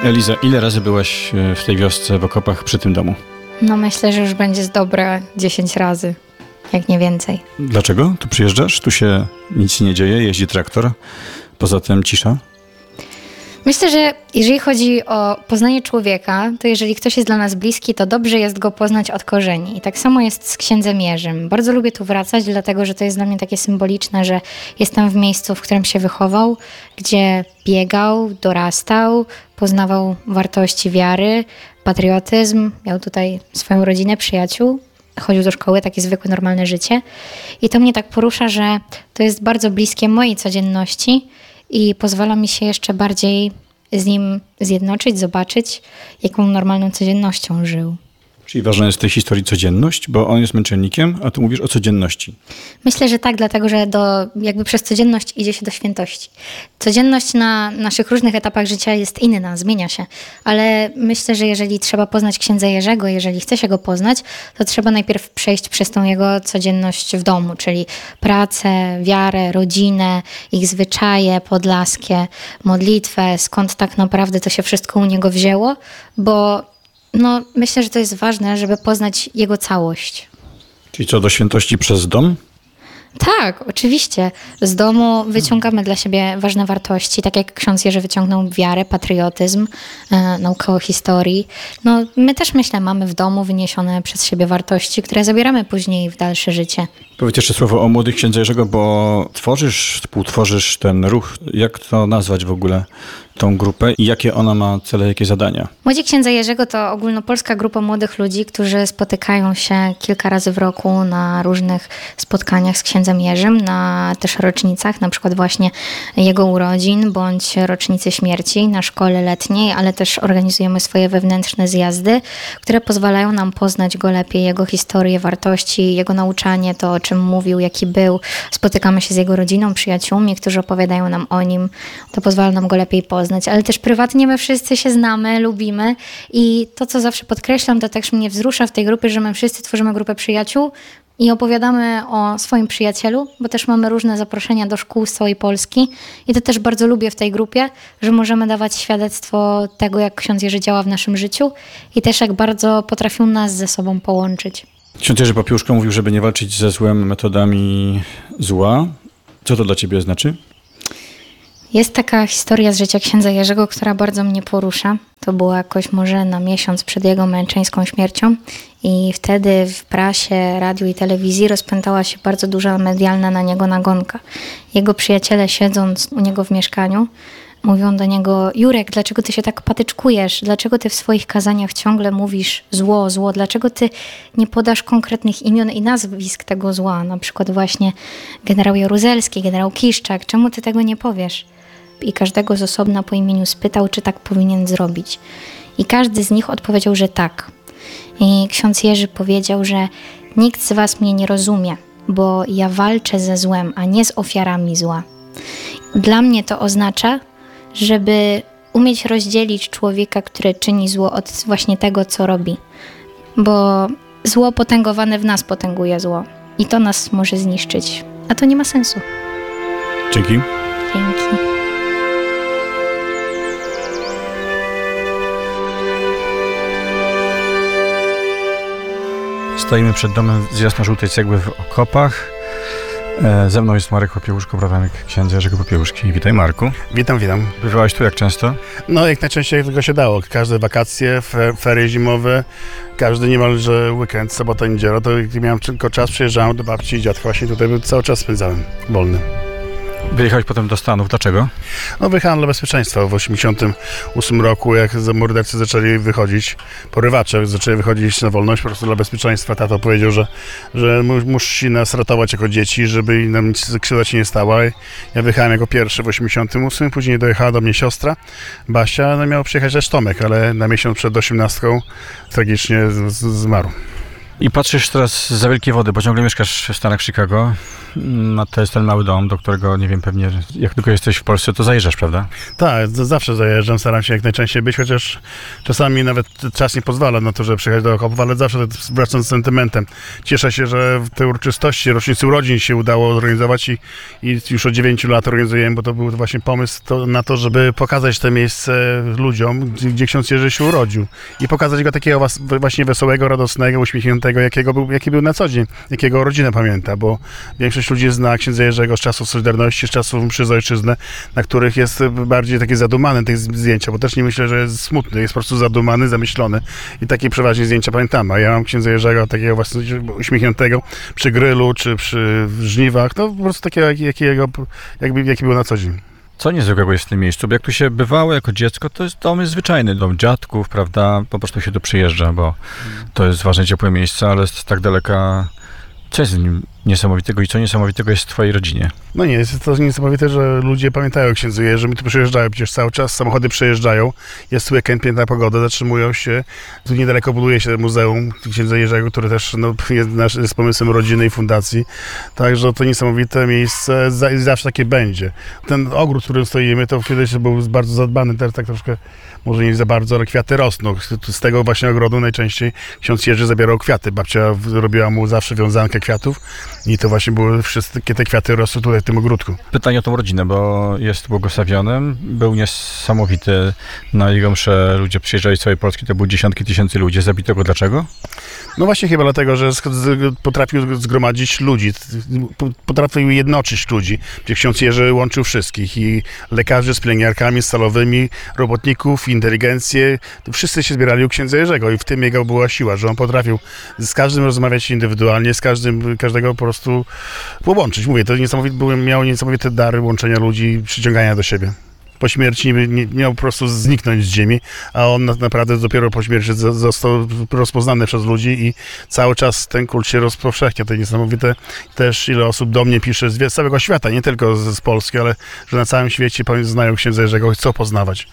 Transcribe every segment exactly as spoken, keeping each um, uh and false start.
Eliza, ile razy byłaś w tej wiosce, w okopach, przy tym domu? No myślę, że już będzie z dobre dziesięć razy, jak nie więcej. Dlaczego? Tu przyjeżdżasz, tu się nic nie dzieje, jeździ traktor, poza tym cisza? Myślę, że jeżeli chodzi o poznanie człowieka, to jeżeli ktoś jest dla nas bliski, to dobrze jest go poznać od korzeni. I tak samo jest z księdzem Jerzym. Bardzo lubię tu wracać, dlatego że to jest dla mnie takie symboliczne, że jestem w miejscu, w którym się wychował, gdzie biegał, dorastał, poznawał wartości wiary, patriotyzm, miał tutaj swoją rodzinę, przyjaciół, chodził do szkoły, takie zwykłe, normalne życie. I to mnie tak porusza, że to jest bardzo bliskie mojej codzienności i pozwala mi się jeszcze bardziej z nim zjednoczyć, zobaczyć, jaką normalną codziennością żył. Czyli ważna jest w tej historii codzienność, bo on jest męczennikiem, a tu mówisz o codzienności. Myślę, że tak, dlatego że do, jakby przez codzienność idzie się do świętości. Codzienność na naszych różnych etapach życia jest inna, zmienia się, ale myślę, że jeżeli trzeba poznać księdza Jerzego, jeżeli chce się go poznać, to trzeba najpierw przejść przez tą jego codzienność w domu, czyli pracę, wiarę, rodzinę, ich zwyczaje podlaskie, modlitwę, skąd tak naprawdę to się wszystko u niego wzięło, bo no, myślę, że to jest ważne, żeby poznać jego całość. Czyli co, do świętości przez dom? Tak, oczywiście. Z domu wyciągamy dla siebie ważne wartości, tak jak ksiądz Jerzy wyciągnął wiarę, patriotyzm, e, naukę o historii. No, my też, myślę, mamy w domu wyniesione przez siebie wartości, które zabieramy później w dalsze życie. Powiedz jeszcze słowo o młodych księdza Jerzego, bo tworzysz, współtworzysz ten ruch. Jak to nazwać w ogóle, tą grupę i jakie ona ma cele, jakie zadania? Młodzi księdza Jerzego to ogólnopolska grupa młodych ludzi, którzy spotykają się kilka razy w roku na różnych spotkaniach z księdzem Jerzym, na też rocznicach, na przykład właśnie jego urodzin bądź rocznicy śmierci na szkole letniej, ale też organizujemy swoje wewnętrzne zjazdy, które pozwalają nam poznać go lepiej, jego historię, wartości, jego nauczanie, to o czym mówił, jaki był. Spotykamy się z jego rodziną, przyjaciółmi, którzy opowiadają nam o nim. To pozwala nam go lepiej poznać, ale też prywatnie my wszyscy się znamy, lubimy i to, co zawsze podkreślam, to też mnie wzrusza w tej grupie, że my wszyscy tworzymy grupę przyjaciół i opowiadamy o swoim przyjacielu, bo też mamy różne zaproszenia do szkół z całej Polski i to też bardzo lubię w tej grupie, że możemy dawać świadectwo tego, jak ksiądz Jerzy działa w naszym życiu i też jak bardzo potrafił nas ze sobą połączyć. Ksiądz Jerzy Popiełuszko mówił, żeby nie walczyć ze złem metodami zła. Co to dla ciebie znaczy? Jest taka historia z życia księdza Jerzego, która bardzo mnie porusza. To było jakoś może na miesiąc przed jego męczeńską śmiercią i wtedy w prasie, radiu i telewizji rozpętała się bardzo duża medialna na niego nagonka. Jego przyjaciele, siedząc u niego w mieszkaniu, mówią do niego: Jurek, dlaczego ty się tak patyczkujesz? Dlaczego ty w swoich kazaniach ciągle mówisz zło, zło? Dlaczego ty nie podasz konkretnych imion i nazwisk tego zła? Na przykład właśnie generał Jaruzelski, generał Kiszczak. Czemu ty tego nie powiesz? I każdego z osobna po imieniu spytał, czy tak powinien zrobić. I każdy z nich odpowiedział, że tak. I ksiądz Jerzy powiedział, że nikt z was mnie nie rozumie, bo ja walczę ze złem, a nie z ofiarami zła. Dla mnie to oznacza, żeby umieć rozdzielić człowieka, który czyni zło, od właśnie tego, co robi. Bo zło potęgowane w nas potęguje zło. I to nas może zniszczyć. A to nie ma sensu. Dzięki. Dzięki. Stoimy przed domem z jasno-żółtej cegły w okopach. Ze mną jest Marek Popiełuszko, bratanek księdza Jerzego Popiełuszki. Witaj, Marku. Witam, witam. Bywałeś tu jak często? No, jak najczęściej jak tylko się dało. Każde wakacje, fe, ferie zimowe, każdy niemalże weekend, sobota, niedziela, to gdy miałem tylko czas, przyjeżdżałem do babci i dziadka. Właśnie tutaj cały czas spędzałem, wolny. Wyjechałeś potem do Stanów. Dlaczego? No, wyjechałem dla bezpieczeństwa. W osiemdziesiątym ósmym roku, jak mordercy zaczęli wychodzić, porywacze zaczęli wychodzić na wolność, po prostu dla bezpieczeństwa. Tato powiedział, że, że musi nas ratować jako dzieci, żeby nam nic krzywda się nie stała. Ja wyjechałem jako pierwszy w osiemdziesiątym ósmym, później dojechała do mnie siostra Basia, no miał przyjechać też Tomek, ale na miesiąc przed osiemnastką tragicznie z- z- zmarł. I patrzysz teraz za wielkie wody, bo ciągle mieszkasz w Stanach, Chicago. No, to jest ten mały dom, do którego, nie wiem, pewnie jak tylko jesteś w Polsce, to zajeżdżasz, prawda? Tak, z- zawsze zajeżdżam, staram się jak najczęściej być, chociaż czasami nawet czas nie pozwala na to, żeby przyjechać do Okopów, ale zawsze wracam z sentymentem. Cieszę się, że w te uroczystości, rocznicy urodzin się udało zorganizować i, i już od dziewięciu lat organizujemy, bo to był właśnie pomysł to, na to, żeby pokazać to miejsce ludziom, gdzie, gdzie ksiądz Jerzy się urodził i pokazać go takiego was- właśnie wesołego, radosnego, uśmiechniętego, jakiego był, jaki był na co dzień, jakiego rodzinę pamięta, bo większość ludzi zna księdza Jerzego z czasów Solidarności, z czasów mszy za ojczyznę, na których jest bardziej taki zadumany tych zdjęcia, bo też nie myślę, że jest smutny, jest po prostu zadumany, zamyślony i takie przeważnie zdjęcia pamiętamy, a ja mam księdza Jerzego takiego właśnie uśmiechniętego przy grylu, czy przy żniwach, no po prostu takiego, jakiego, jakby, jaki był na co dzień. Co niezwykłego jest w tym miejscu? Bo jak tu się bywało jako dziecko, to jest dom jest zwyczajny, dom dziadków, prawda? Po prostu się tu przyjeżdża, bo to jest ważne, ciepłe miejsce, ale z tak daleka. Co jest w nim niesamowitego i co niesamowitego jest w twojej rodzinie? No nie, jest to niesamowite, że ludzie pamiętają o księdzu Jerzym i tu przyjeżdżają przecież cały czas, samochody przejeżdżają, jest weekend, piękna pogoda, zatrzymują się. Tu niedaleko buduje się muzeum księdza Jerzego, który też no, jest, nasz, jest pomysłem rodziny i fundacji. Także to niesamowite miejsce za, i zawsze takie będzie. Ten ogród, w którym stoimy, to kiedyś był bardzo zadbany, teraz tak troszkę, może nie za bardzo, ale kwiaty rosną. Z tego właśnie ogrodu najczęściej ksiądz Jerzy zabierał kwiaty. Babcia robiła mu zawsze wiązankę kwiatów i to właśnie były wszystkie te kwiaty rosły tutaj w tym ogródku. Pytanie o tą rodzinę, bo jest błogosławionym, był niesamowity. Na jego mszę ludzie przyjeżdżali z całej Polski, to były dziesiątki tysięcy ludzi. Zabito go dlaczego? No właśnie chyba dlatego, że sk- z- potrafił zgromadzić ludzi, p- potrafił jednoczyć ludzi, gdzie ksiądz Jerzy łączył wszystkich i lekarzy z pielęgniarkami, z salowymi, robotników, inteligencję, wszyscy się zbierali u księdza Jerzego i w tym jego była siła, że on potrafił z każdym rozmawiać indywidualnie, z każdym, każdego po prostu połączyć. Mówię, to niesamowite, były, miał niesamowite dary łączenia ludzi, przyciągania do siebie. Po śmierci nie, nie miał po prostu zniknąć z ziemi, a on na, naprawdę dopiero po śmierci z- został rozpoznany przez ludzi i cały czas ten kult się rozpowszechnia. To niesamowite też, ile osób do mnie pisze z wie- z całego świata, nie tylko z, z Polski, ale że na całym świecie powiem, znają księdza Jerzego i chcą poznawać.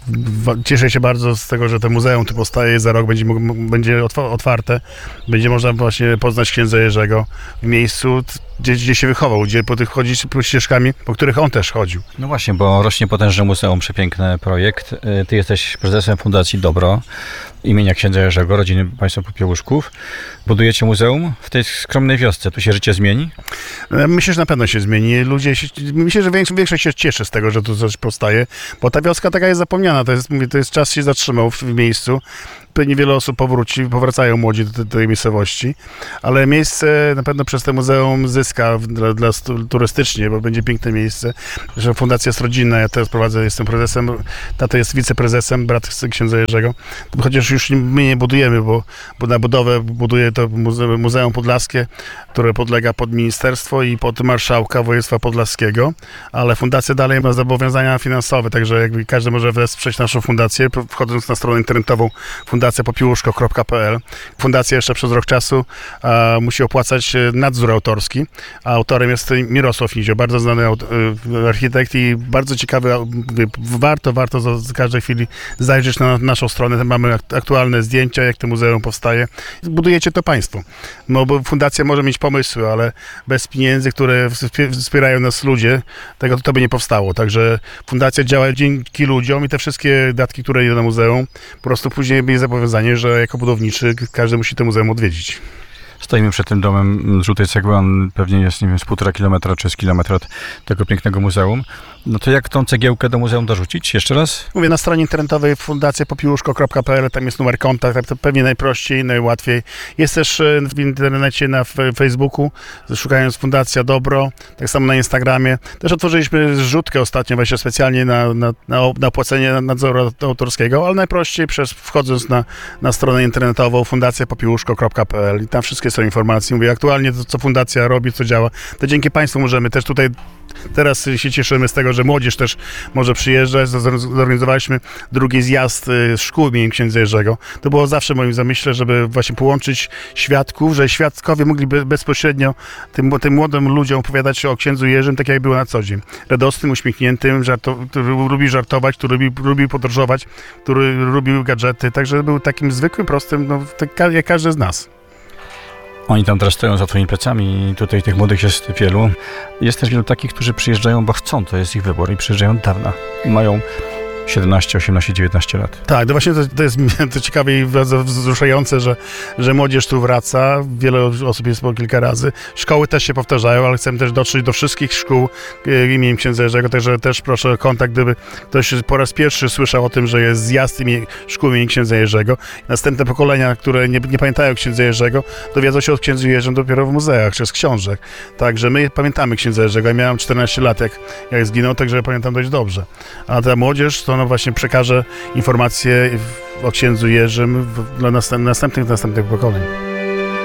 W- Cieszę się bardzo z tego, że to muzeum tu powstaje, za rok będzie, mógł- będzie otw- otwarte, będzie można właśnie poznać księdza Jerzego w miejscu, t- gdzie, gdzie się wychował, gdzie po tych chodzić po ścieżkami, po których on też chodził. No właśnie, bo rośnie potężne muzeum, przepiękny projekt. Y, Ty jesteś prezesem Fundacji Dobro imienia księdza Jerzego, rodziny państwa Popiełuszków. Budujecie muzeum w tej skromnej wiosce. Tu się życie zmieni? Myślę, że na pewno się zmieni. Ludzie się, myślę, że większość, większość się cieszy z tego, że tu coś powstaje, bo ta wioska taka jest zapomniana. To jest, mówię, to jest czas się zatrzymał w, w miejscu. Pewnie wiele osób powróci, powracają młodzi do, do tej miejscowości, ale miejsce na pewno przez to muzeum zyska w- dla, dla stu- turystycznie, bo będzie piękne miejsce. Że fundacja jest rodzinna, ja teraz prowadzę, jestem prezesem, tato jest wiceprezesem, brat księdza Jerzego. Chociaż już nie- my nie budujemy, bo, bo na budowę buduje to muze- Muzeum Podlaskie, które podlega pod ministerstwo i pod marszałka województwa podlaskiego, ale fundacja dalej ma zobowiązania finansowe, także jakby każdy może wesprzeć naszą fundację, wchodząc na stronę internetową fundacja popiełuszko kropka p l. Fundacja jeszcze przez rok czasu a, musi opłacać e, nadzór autorski, a autorem jest Mirosław Nizio, bardzo znany aut- e, architekt i bardzo ciekawy, a, mówię, warto, warto za, za każdej chwili zajrzeć na naszą stronę, mamy ak- aktualne zdjęcia, jak to muzeum powstaje. Budujecie to państwo, no bo fundacja może mieć pomysły, ale bez pieniędzy, które wspie- wspierają nas ludzie, tego to by nie powstało, także fundacja działa dzięki ludziom i te wszystkie datki, które idą na muzeum, po prostu później jest zobowiązanie, że jako budowniczy każdy musi to muzeum odwiedzić. Stoimy przed tym domem z żółtej cegły, on pewnie jest, nie wiem, z półtora kilometra czy z kilometra od tego pięknego muzeum. No to jak tą cegiełkę do muzeum dorzucić? Jeszcze raz? Mówię, na stronie internetowej fundacja popiełuszko kropka p l, tam jest numer konta, tak to pewnie najprościej, najłatwiej. Jest też e, w internecie, na f- Facebooku, szukając Fundacja Dobro, tak samo na Instagramie. Też otworzyliśmy zrzutkę ostatnio właśnie specjalnie na, na, na, o- na opłacenie nadzoru autorskiego, ale najprościej przez, wchodząc na, na stronę internetową fundacja popiełuszko kropka p l i tam wszystkie są informacje. Mówię, aktualnie to, co fundacja robi, co działa, to dzięki Państwu możemy też tutaj. Teraz się cieszymy z tego, że młodzież też może przyjeżdżać. Zorganizowaliśmy drugi zjazd y, szkół imienia księdza Jerzego. To było zawsze w moim zamyśle, żeby właśnie połączyć świadków, że świadkowie mogliby bezpośrednio tym, tym młodym ludziom opowiadać o księdzu Jerzym, tak jak było na co dzień. Radosnym, uśmiechniętym, żarto, który lubi żartować, który lubi, lubi podróżować, który lubił gadżety. Także był takim zwykłym, prostym, no, tak, jak każdy z nas. Oni tam teraz stoją za twoimi plecami i tutaj tych młodych jest wielu. Jest też wielu takich, którzy przyjeżdżają, bo chcą, to jest ich wybór i przyjeżdżają od dawna. Mają siedemnaście, osiemnaście, dziewiętnaście lat. Tak, to właśnie to, to jest to ciekawe i bardzo wzruszające, że, że młodzież tu wraca. Wiele osób jest po kilka razy. Szkoły też się powtarzają, ale chcemy też dotrzeć do wszystkich szkół e, imieniem księdza Jerzego, także też proszę o kontakt, gdyby ktoś po raz pierwszy słyszał o tym, że jest zjazd imię, szkół imieniem księdza Jerzego. Następne pokolenia, które nie, nie pamiętają księdza Jerzego, dowiedzą się o księdzu Jerzym dopiero w muzeach czy z książek. Także my pamiętamy księdza Jerzego. Ja miałem czternaście lat, jak, jak zginął, także pamiętam dość dobrze. A ta młodzież to no właśnie przekaże informacje o księdzu Jerzym dla następnych, następnych pokoleń.